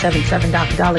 1-877 Dr. Dali,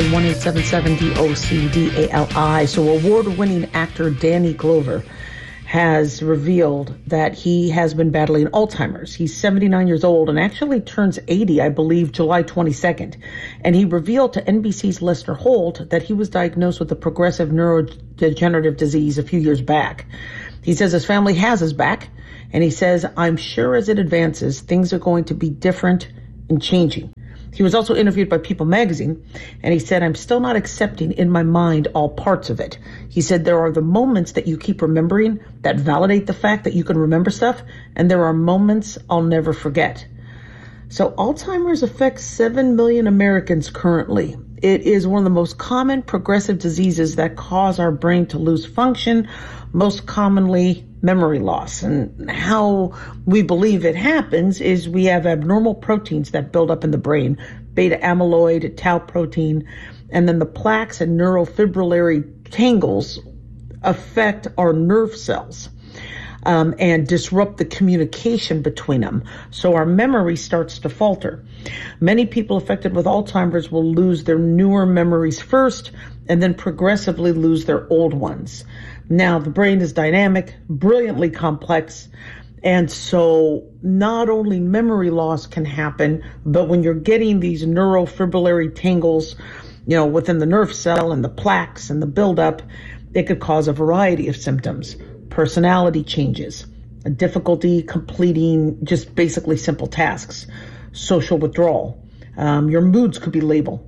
1-877-DOCDALI. So award-winning actor Danny Glover has revealed that he has been battling Alzheimer's. He's 79 years old and actually turns 80, I believe, July 22nd. And he revealed to NBC's Lester Holt that he was diagnosed with a progressive neurodegenerative disease a few years back. He says his family has his back, and he says, I'm sure as it advances, things are going to be different and changing. He was also interviewed by People magazine, and he said, I'm still not accepting in my mind all parts of it. He said, there are the moments that you keep remembering that validate the fact that you can remember stuff, and there are moments I'll never forget. So Alzheimer's affects 7 million Americans currently. It is one of the most common progressive diseases that cause our brain to lose function, most commonly memory loss. And how we believe it happens is we have abnormal proteins that build up in the brain, beta amyloid, tau protein, and then the plaques and neurofibrillary tangles affect our nerve cells. And disrupt the communication between them. So our memory starts to falter. Many people affected with Alzheimer's will lose their newer memories first and then progressively lose their old ones. Now, the brain is dynamic, brilliantly complex, and so not only memory loss can happen, but when you're getting these neurofibrillary tangles, within the nerve cell and the plaques and the buildup, it could cause a variety of symptoms. Personality changes, a difficulty completing just basically simple tasks, social withdrawal. Your moods could be labile.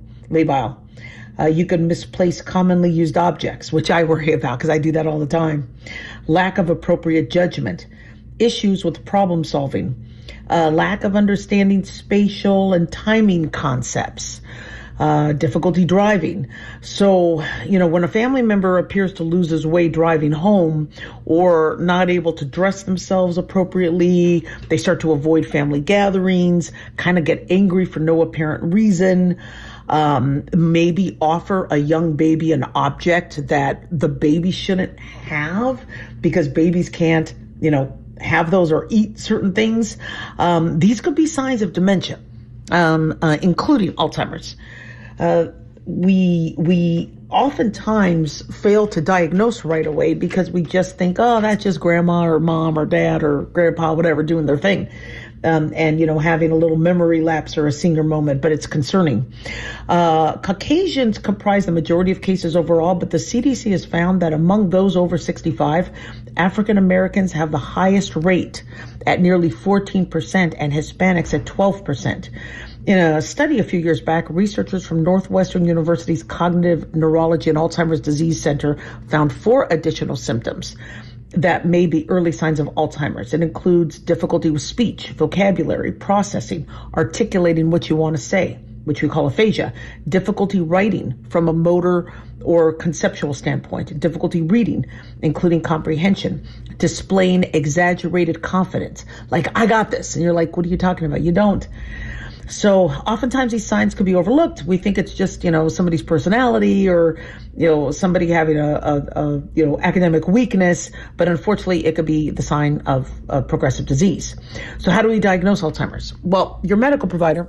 You could misplace commonly used objects, which I worry about because I do that all the time. Lack of appropriate judgment, issues with problem solving, lack of understanding spatial and timing concepts, difficulty driving. So, when a family member appears to lose his way driving home or not able to dress themselves appropriately, they start to avoid family gatherings, kind of get angry for no apparent reason, maybe offer a young baby an object that the baby shouldn't have because babies can't, have those or eat certain things. These could be signs of dementia, including Alzheimer's. We oftentimes fail to diagnose right away because we just think, oh, that's just grandma or mom or dad or grandpa, whatever, doing their thing. And having a little memory lapse or a senior moment, but it's concerning. Caucasians comprise the majority of cases overall, but the CDC has found that among those over 65, African Americans have the highest rate at nearly 14% and Hispanics at 12%. In a study a few years back, researchers from Northwestern University's Cognitive Neurology and Alzheimer's Disease Center found 4 additional symptoms that may be early signs of Alzheimer's. It includes difficulty with speech, vocabulary, processing, articulating what you want to say, which we call aphasia, difficulty writing from a motor or conceptual standpoint, difficulty reading, including comprehension, displaying exaggerated confidence, like, I got this. And you're like, what are you talking about? You don't. So oftentimes these signs could be overlooked. We think it's just, somebody's personality or, somebody having a academic weakness, but unfortunately it could be the sign of progressive disease. So how do we diagnose Alzheimer's? Well, your medical provider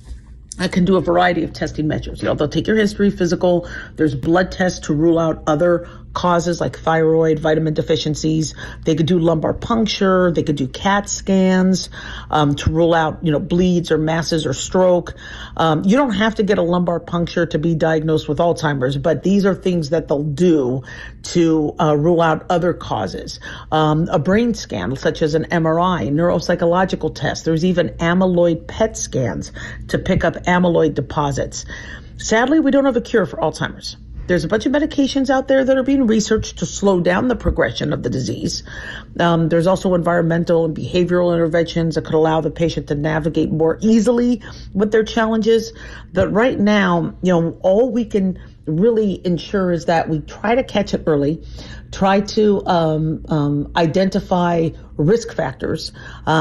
can do a variety of testing measures. They'll take your history, physical. There's blood tests to rule out other causes like thyroid, vitamin deficiencies. They could do lumbar puncture. They could do CAT scans to rule out, bleeds or masses or stroke. You don't have to get a lumbar puncture to be diagnosed with Alzheimer's, but these are things that they'll do to rule out other causes. A brain scan, such as an MRI, neuropsychological tests. There's even amyloid PET scans to pick up amyloid deposits. Sadly, we don't have a cure for Alzheimer's. There's a bunch of medications out there that are being researched to slow down the progression of the disease. There's also environmental and behavioral interventions that could allow the patient to navigate more easily with their challenges. But right now, all we can really ensure is that we try to catch it early, try to identify risk factors,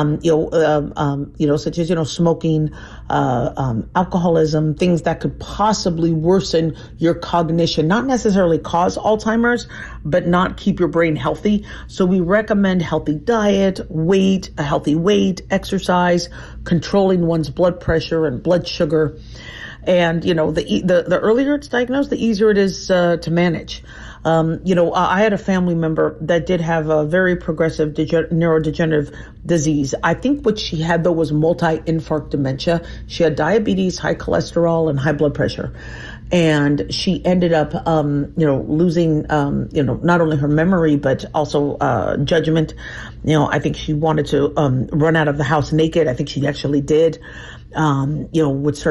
such as, smoking, alcoholism, things that could possibly worsen your cognition, not necessarily cause Alzheimer's, but not keep your brain healthy. So we recommend healthy diet, a healthy weight, exercise, controlling one's blood pressure and blood sugar. And, the earlier it's diagnosed, the easier it is to manage. I had a family member that did have a very progressive neurodegenerative disease. I think what she had, though, was multi-infarct dementia. She had diabetes, high cholesterol, and high blood pressure. And she ended up, losing, not only her memory, but also judgment. I think she wanted to run out of the house naked. I think she actually did, would start